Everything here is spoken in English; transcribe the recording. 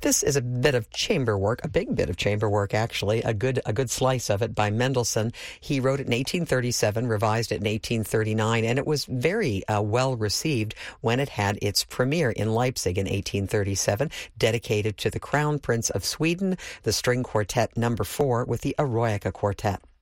This is a bit of chamber work, a big bit of chamber work, actually, a good slice of it by Mendelssohn. He wrote it in 1837, revised it in 1839, and it was very well received when it had its premiere in Leipzig in 1837, dedicated to the Crown Prince of Sweden, the String Quartet No. 4 with the Eroica Quartet.